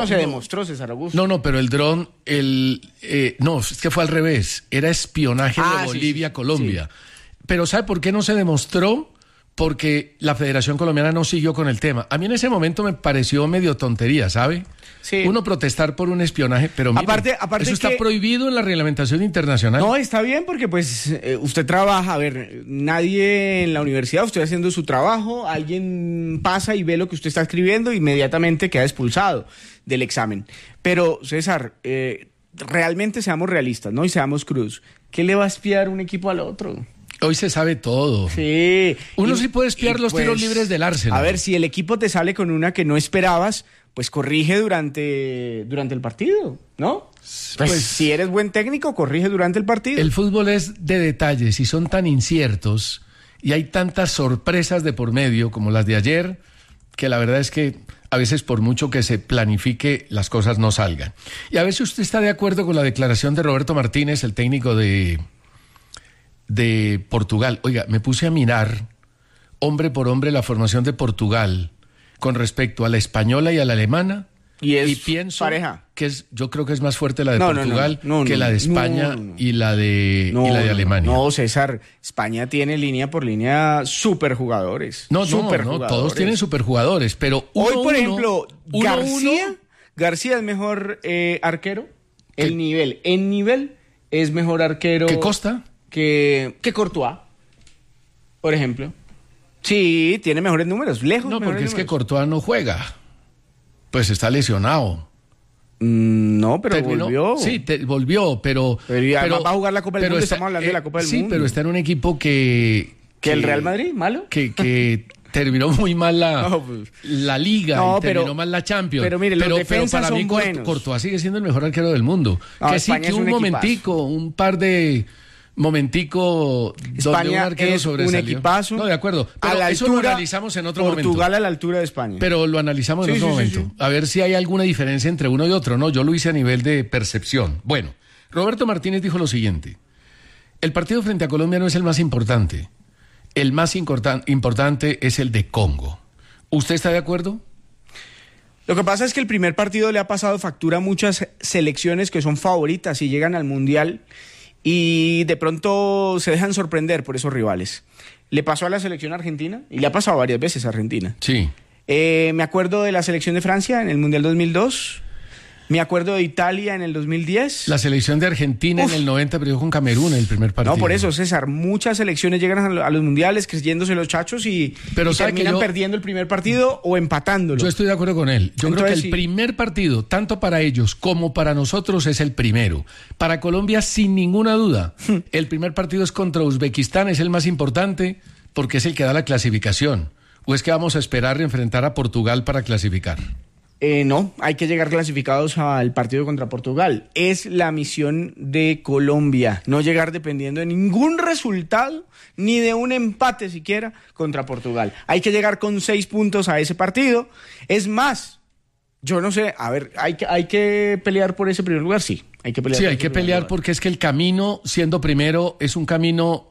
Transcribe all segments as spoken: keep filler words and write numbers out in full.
no se no, demostró, César Augusto. No, no, pero el dron, el, eh, no, es que fue al revés. Era espionaje Ah, de sí, Bolivia a sí, Colombia. sí. Pero ¿sabe por qué no se demostró? Porque la Federación Colombiana no siguió con el tema. A mí en ese momento me pareció medio tontería, ¿sabe? Sí. Uno protestar por un espionaje, pero mire, Aparte- aparte eso está que- prohibido en la reglamentación internacional. No, está bien porque pues eh, usted trabaja, a ver, nadie en la universidad, usted haciendo su trabajo, alguien pasa y ve lo que usted está escribiendo, inmediatamente queda expulsado del examen. Pero, César, eh, realmente seamos realistas, ¿no? Y seamos crudos. ¿Qué le va a espiar un equipo al otro? Hoy se sabe todo. Sí. Uno Y- sí puede espiar y, los tiros pues, libres del Arsenal. A ver, si el equipo te sale con una que no esperabas, pues corrige durante, durante el partido, ¿no? Pues, Pues- si eres buen técnico, corrige durante el partido. El fútbol es de detalles y son tan inciertos y hay tantas sorpresas de por medio como las de ayer, que la verdad es que a veces por mucho que se planifique, las cosas no salgan. Y a ver si usted está de acuerdo con la declaración de Roberto Martínez, el técnico de, de Portugal. Oiga, me puse a mirar hombre por hombre la formación de Portugal con respecto a la española y a la alemana. Y es pienso pareja. que es, yo creo que es más fuerte la de No, no, no, Portugal no, no, que la de no, España no, no, no. y la de, No, y la de no, Alemania. No, César, España tiene línea por línea superjugadores. No, no, no, superjugadores. todos tienen superjugadores, pero uno, Hoy, por uno, ejemplo, uno, García, uno, García es mejor eh, arquero. ¿Qué? El nivel, en nivel es mejor arquero. ¿qué Costa? Que, que Courtois, por ejemplo. Sí, tiene mejores números, lejos. No, mejores porque es que números. Courtois no juega. Pues está lesionado. Mm, no, pero Terminó- volvió. Sí, te- volvió, pero... Pero y además va a jugar la Copa del pero Mundo, estamos hablando de la Copa del sí, Mundo. pero está en un equipo que... ¿Que el Real Madrid, malo? Que, que terminó muy mal la, No, pues. la Liga No, y terminó pero- mal la Champions. pero mire, los defensas para son mí Court- buenos. Courtois sigue siendo el mejor arquero del mundo. No, que sí, España que es un un momentico, un par de... momentico donde un España arquero es un sobresalió. equipazo. No, de acuerdo. Pero A la eso lo altura, analizamos en otro Portugal momento. a la altura de España. Pero lo analizamos en Sí, otro sí, sí, momento. sí. A ver si hay alguna diferencia entre uno y otro. No, yo lo hice a nivel de percepción. Bueno, Roberto Martínez dijo lo siguiente. El partido frente a Colombia no es el más importante. El más importan- importante es el de Congo. ¿Usted está de acuerdo? Lo que pasa es que el primer partido le ha pasado factura a muchas selecciones que son favoritas y llegan al Mundial y de pronto se dejan sorprender por esos rivales. Le pasó a la selección argentina y le ha pasado varias veces a Argentina. Sí. Eh, me acuerdo de la selección de Francia en el Mundial dos mil dos. Me acuerdo de Italia en el dos mil diez. La selección de Argentina Uf. en el noventa perdió con Camerún en el primer partido. No, por eso, César, muchas selecciones llegan a lo- a los mundiales creyéndose los chachos y, Pero y sabe que terminan yo- perdiendo el primer partido o empatándolo. Yo estoy de acuerdo con él. Yo creo Entonces, que el sí. primer partido, tanto para ellos como para nosotros, es el primero. Para Colombia, sin ninguna duda, el primer partido es contra Uzbekistán, es el más importante porque es el que da la clasificación. ¿O es que vamos a esperar enfrentar a Portugal para clasificar? Eh, no, hay que llegar clasificados al partido contra Portugal. Es la misión de Colombia, no llegar dependiendo de ningún resultado, ni de un empate siquiera contra Portugal. Hay que llegar con seis puntos a ese partido. Es más, yo no sé, a ver, ¿hay que, hay que pelear por ese primer lugar? Sí, hay que pelear Sí, por hay ese que primer pelear lugar. porque es que el camino, siendo primero, es un camino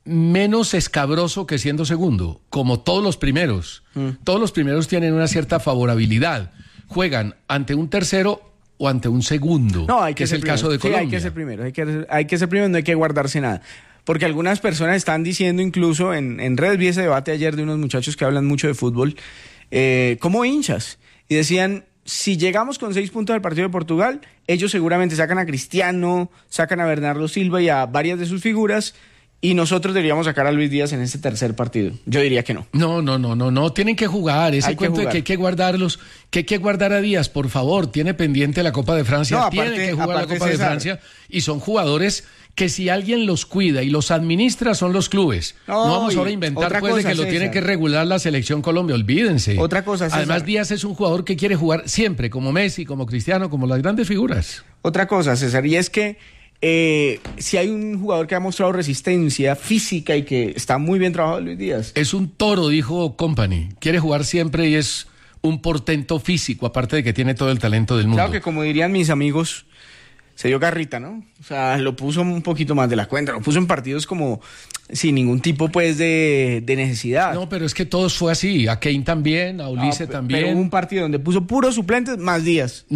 menos escabroso que siendo segundo, como todos los primeros. Mm. Todos los primeros tienen una cierta favorabilidad. Juegan ante un tercero o ante un segundo, No, hay que, que es ser el primero. caso de Sí, Colombia. hay que ser primero, hay que, hay que ser primero, no hay que guardarse nada. Porque algunas personas están diciendo incluso en, en redes, vi ese debate ayer de unos muchachos que hablan mucho de fútbol, eh, como hinchas, y decían, si llegamos con seis puntos al partido de Portugal, ellos seguramente sacan a Cristiano, sacan a Bernardo Silva y a varias de sus figuras, y nosotros deberíamos sacar a Luis Díaz en este tercer partido. Yo diría que no. No, no, no, no, no, tienen que jugar. Ese Hay que cuento de jugar. que hay que guardarlos, que hay que guardar a Díaz, por favor, tiene pendiente la Copa de Francia, No, aparte- tiene que jugar la aparte, Copa de César. Francia, y son jugadores que si alguien los cuida y los administra son los clubes. No, No, vamos y ahora a inventar otra pues de cosa, que lo César. tiene que regular la selección Colombia, olvídense. Otra cosa, César. Además, Díaz es un jugador que quiere jugar siempre, como Messi, como Cristiano, como las grandes figuras. Otra cosa, César, y es que eh, si hay un jugador que ha mostrado resistencia física y que está muy bien trabajado, Luis Díaz. Es un toro, dijo Company. Quiere jugar siempre y es un portento físico, aparte de que tiene todo el talento del mundo. Claro que como dirían mis amigos, se dio garrita, ¿no? O sea, lo puso un poquito más de la cuenta, lo puso en partidos como sin ningún tipo pues de, de necesidad. No, pero es que todos fue así. A Kane también, a Ulises Ah, también. Pero hubo un partido donde puso puros suplentes más Díaz.